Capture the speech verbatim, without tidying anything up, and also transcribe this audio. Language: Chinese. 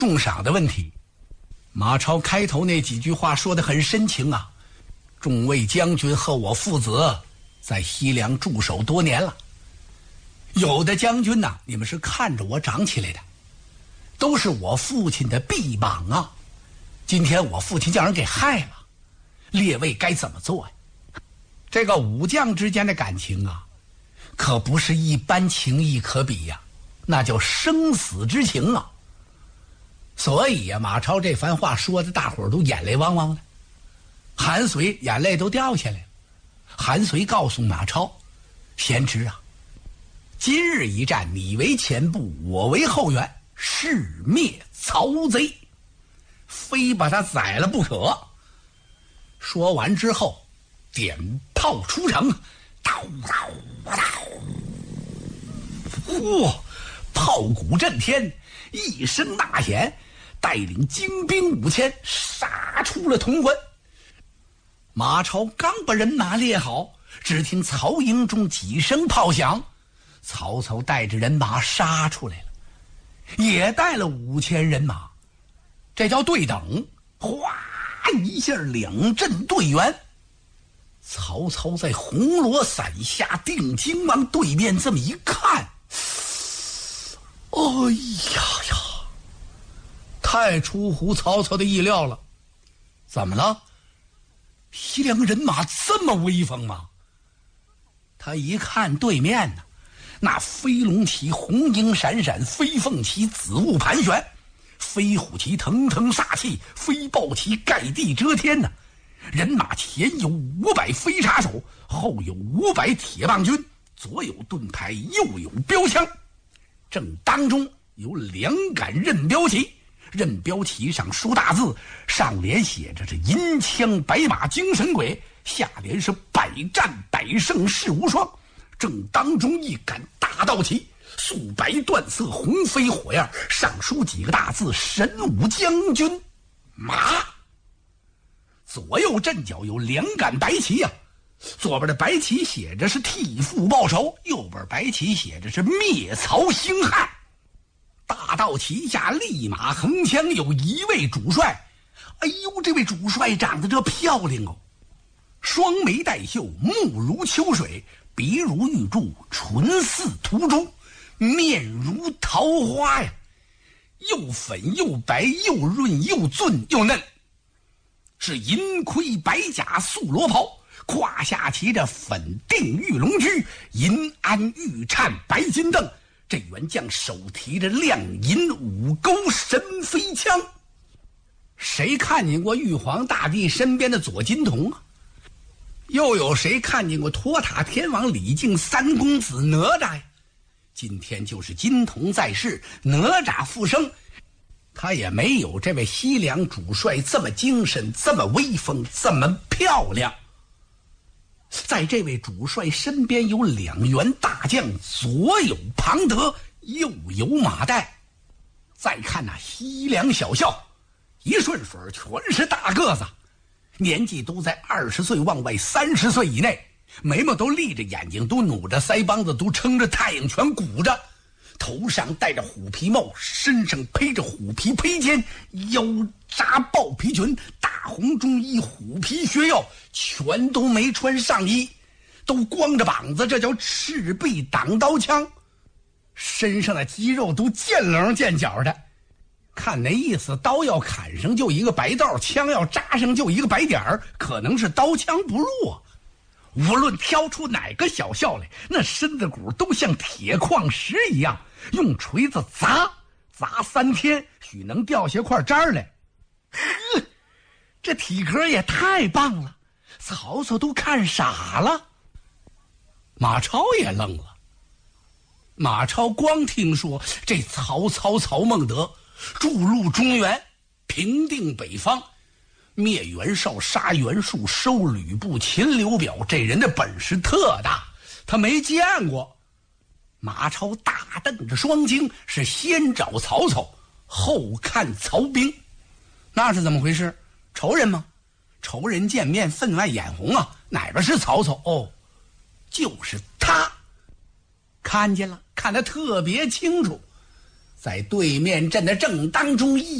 重赏的问题。马超开头那几句话说得很深情啊，众位将军和我父子在西凉驻守多年了，有的将军呐，你们是看着我长起来的，都是我父亲的臂膀啊。今天我父亲叫人给害了，列位该怎么做呀？这个武将之间的感情啊，可不是一般情谊可比呀，那叫生死之情啊。所以呀、啊，马超这番话说的大伙儿都眼泪汪汪的，韩遂眼泪都掉下来了。韩遂告诉马超：“贤侄啊，今日一战，你为前部，我为后援，誓灭曹贼，非把他宰了不可。”说完之后，点炮出城，叨叨叨，嚯，炮鼓震天，一声呐喊，带领精兵五千杀出了潼关。马超刚把人马列好，只听曹营中几声炮响，曹操带着人马杀出来了，也带了五千人马，这叫对等，哗一下两阵对圆。曹操在红罗伞下定睛往对面这么一看，哎呀呀，太出乎曹操的意料了。怎么了？西凉人马这么威风吗？他一看对面呢，那飞龙旗红缨闪闪，飞凤旗紫雾盘旋，飞虎旗腾腾煞气，飞豹旗盖地遮天呢、啊。人马前有五百飞叉手，后有五百铁棒军，左有盾牌，右有标枪。正当中有两杆刃标旗，刃标旗上书大字，上联写着是银枪白马精神鬼，下联是百战百胜誓无双。正当中一杆大道旗，素白缎色，红飞火焰，上书几个大字：神武将军马。左右阵脚有两杆白旗呀、啊，左边的白旗写着是替父报仇，右边白旗写着是灭曹兴汉。大道旗下立马横枪有一位主帅，哎呦，这位主帅长得这漂亮哦，双眉带秀，目如秋水，鼻如玉柱，唇似涂朱，面如桃花呀，又粉又白，又润又俊又嫩，是银盔白甲素罗袍，胯下骑着粉定玉龙驹，银鞍玉颤白金镫。这员将手提着亮银五钩神飞枪。谁看见过玉皇大帝身边的左金童啊？又有谁看见过托塔天王李靖三公子哪吒呀？今天就是金童在世，哪吒复生，他也没有这位西凉主帅这么精神，这么威风，这么漂亮。在这位主帅身边有两员大将，左有庞德，右有马岱。再看那西凉小校，一顺水全是大个子，年纪都在二十岁往外三十岁以内，眉毛都立着，眼睛都努着，腮帮子都撑着，太阳全鼓着，头上戴着虎皮帽，身上披着虎皮披肩，腰扎豹皮裙，大红中衣，虎皮靴铐，全都没穿上衣，都光着膀子，这叫赤壁挡刀枪，身上的肌肉都见棱见角的，看那意思，刀要砍上就一个白道，枪要扎上就一个白点儿，可能是刀枪不入啊。无论挑出哪个小校来，那身子骨都像铁矿石一样，用锤子砸砸三天，许能掉下块渣来。呵，这体格也太棒了，曹操都看傻了。马超也愣了。马超光听说这曹操曹孟德筑路中原，平定北方，灭袁绍，杀袁术，收吕布，擒刘表，这人的本事特大，他没见过。马超大瞪着双睛，是先找曹操，后看曹兵。那是怎么回事？仇人吗？仇人见面分外眼红啊，哪边是曹操？哦，就是他。看见了，看得特别清楚。 在对面阵的正当中一